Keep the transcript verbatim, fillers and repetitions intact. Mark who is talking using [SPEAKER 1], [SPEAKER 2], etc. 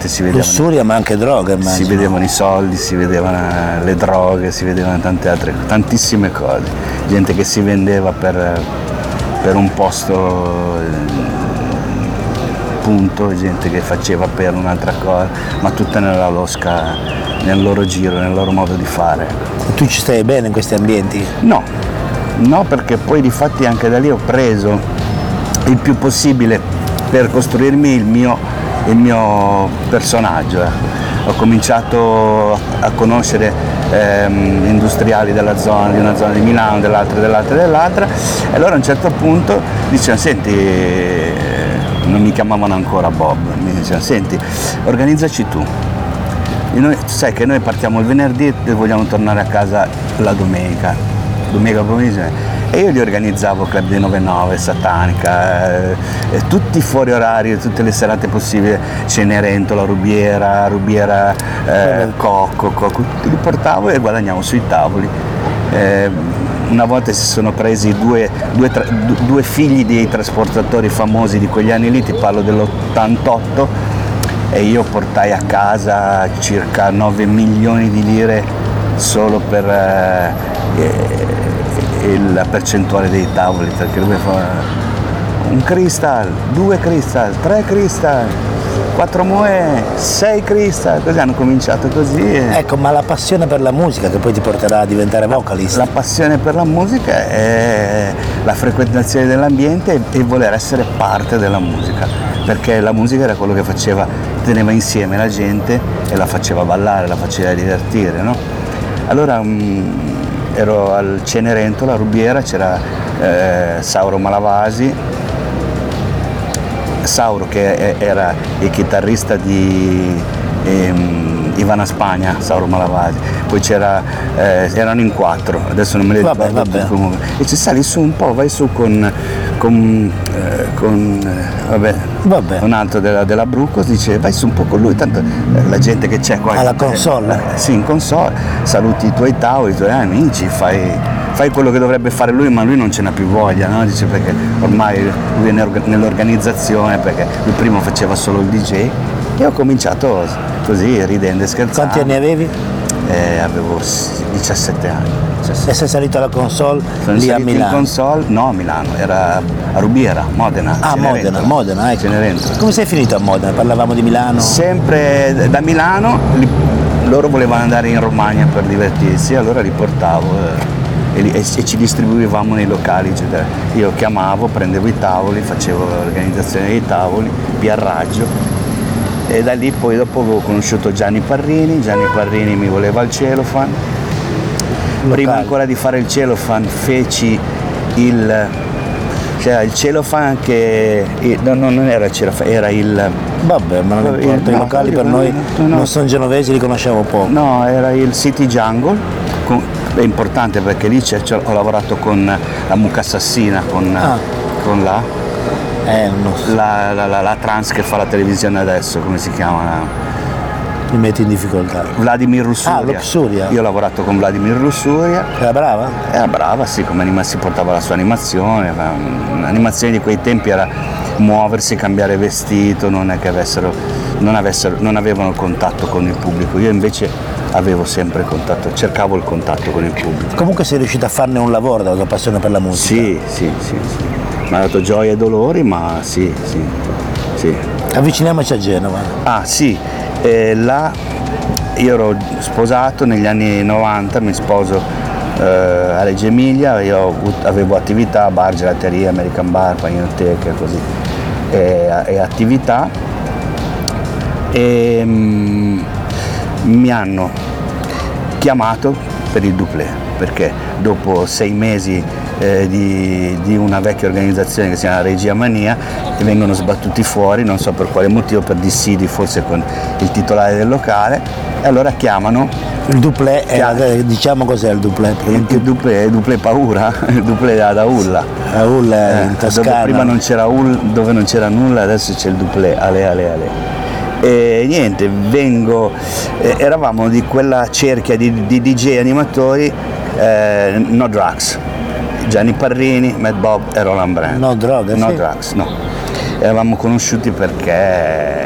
[SPEAKER 1] veramente si vedevano
[SPEAKER 2] lussuria, ma anche droga, immagino.
[SPEAKER 1] Si vedevano i soldi, si vedevano le droghe, si vedevano tante altre, tantissime cose, gente che si vendeva per, per un posto, punto, gente che faceva per un'altra cosa, ma tutta nella losca, nel loro giro, nel loro modo di fare.
[SPEAKER 2] Tu ci stai bene in questi ambienti?
[SPEAKER 1] No, no, perché poi di fatti anche da lì ho preso il più possibile per costruirmi il mio, il mio personaggio. Ho cominciato a conoscere ehm, industriali della zona, di una zona di Milano, dell'altra, dell'altra, dell'altra, e allora a un certo punto dicevano, senti, non mi chiamavano ancora Bob, mi dicevano, senti, organizzaci tu. E noi, sai che noi partiamo il venerdì e vogliamo tornare a casa la domenica, domenica pomeriggio. E io li organizzavo Club dei novantanove, Satanica, eh, tutti fuori orario, tutte le serate possibili, Cenerentola, Rubiera, Rubiera, eh, Cocco, Cocco, li portavo e guadagnavo sui tavoli. Eh, una volta si sono presi due, due, tra, due figli dei trasportatori famosi di quegli anni lì, ti parlo dell'ottantotto, e io portai a casa circa nove milioni di lire solo per eh, la percentuale dei tavoli, perché lui fa un cristal, due cristal, tre cristal, quattro moe, sei cristal, così hanno cominciato così. E...
[SPEAKER 2] Ecco, ma la passione per la musica che poi ti porterà a diventare vocalist?
[SPEAKER 1] La passione per la musica è la frequentazione dell'ambiente e il voler essere parte della musica, perché la musica era quello che faceva, teneva insieme la gente e la faceva ballare, la faceva divertire, no? Allora mh, ero al Cenerentola, a Rubiera, c'era eh, Sauro Malavasi, Sauro che era il chitarrista di ehm, Ivana Spagna, Sauro Malavasi, poi c'era, eh, erano in quattro, adesso non me le ricordo, e ci sali su un po', vai su con, con, eh, con eh, vabbè,
[SPEAKER 2] vabbè.
[SPEAKER 1] un altro della, della Brucos, dice vai su un po' con lui, tanto eh, la gente che c'è qua
[SPEAKER 2] alla console,
[SPEAKER 1] eh, sì, in console, saluti i tuoi tavoli, i tuoi amici, fai, fai quello che dovrebbe fare lui, ma lui non ce n'ha più voglia, no? Dice, perché ormai lui è nell'organizzazione, perché lui prima faceva solo il D J, e ho cominciato così, ridendo e scherzando.
[SPEAKER 2] Quanti anni avevi?
[SPEAKER 1] Eh, avevo diciassette anni. diciassette.
[SPEAKER 2] E sei salito alla console
[SPEAKER 1] Sono
[SPEAKER 2] lì a Milano?
[SPEAKER 1] in console, no, a Milano, era a Rubiera, Modena.
[SPEAKER 2] Ah, Modena, Modena, ecco.
[SPEAKER 1] Cenerentola.
[SPEAKER 2] Come sei finito a Modena? Parlavamo di Milano?
[SPEAKER 1] Sempre da Milano, li, loro volevano andare in Romagna per divertirsi, allora li portavo eh, e, li, e, e ci distribuivamo nei locali. Cioè, io chiamavo, prendevo i tavoli, facevo l'organizzazione dei tavoli, via raggio. E da lì poi dopo avevo conosciuto Gianni Parrini, Gianni Parrini mi voleva il Celofan. Prima ancora di fare il Celofan feci il, cioè il Celofan che, no, no, non era il Celofan, era il...
[SPEAKER 2] Vabbè, ma non importa, i
[SPEAKER 1] no,
[SPEAKER 2] locali per
[SPEAKER 1] no,
[SPEAKER 2] noi
[SPEAKER 1] no,
[SPEAKER 2] non sono genovesi, li conosciamo poco.
[SPEAKER 1] No, era il City Jungle, con, è importante perché lì c'è, c'è, ho lavorato con la Mucca Assassina, con,
[SPEAKER 2] ah.
[SPEAKER 1] con la...
[SPEAKER 2] Eh, non so.
[SPEAKER 1] la, la, la, la trans che fa la televisione adesso, come si chiama?
[SPEAKER 2] Mi metti in difficoltà.
[SPEAKER 1] Vladimir Lussuria.
[SPEAKER 2] Ah, Luxuria.
[SPEAKER 1] Io ho lavorato con Vladimir Lussuria.
[SPEAKER 2] Era brava?
[SPEAKER 1] Era brava, sì, come anima- si portava la sua animazione. L'animazione di quei tempi era muoversi, cambiare vestito, non è che avessero, non, avessero, non avevano contatto con il pubblico. Io invece avevo sempre contatto, cercavo il contatto con il pubblico.
[SPEAKER 2] Comunque sei riuscito a farne un lavoro dalla tua passione per la musica?
[SPEAKER 1] Sì, sì, sì, sì. Mi ha dato gioia e dolori, ma sì, sì, sì.
[SPEAKER 2] Avviciniamoci a Genova.
[SPEAKER 1] Ah sì, eh, là io ero sposato negli anni novanta, mi sposo eh, a Reggio Emilia, io avevo attività, bar, gelateria, American Bar, paninoteca, così, e, e attività, e mm, mi hanno chiamato per il duplé, perché dopo sei mesi eh, di, di una vecchia organizzazione che si chiama Regia Mania, e vengono sbattuti fuori, non so per quale motivo, per dissidi forse con il titolare del locale, e allora chiamano
[SPEAKER 2] il duplé, era, diciamo cos'è il duplé?
[SPEAKER 1] Il, il duplé, il duplé paura, il duplé da, da Ulla.
[SPEAKER 2] A Ulla, eh, in Toscana.
[SPEAKER 1] Dove prima non c'era Ulla, dove non c'era nulla, adesso c'è il duplé, ale ale ale. E niente, vengo, eh, eravamo di quella cerchia di, di D J animatori, eh, No Drugs, Gianni Parrini, Mad Bob e Roland Brand.
[SPEAKER 2] No Drugs?
[SPEAKER 1] No
[SPEAKER 2] sì.
[SPEAKER 1] Drugs, no. Eravamo conosciuti perché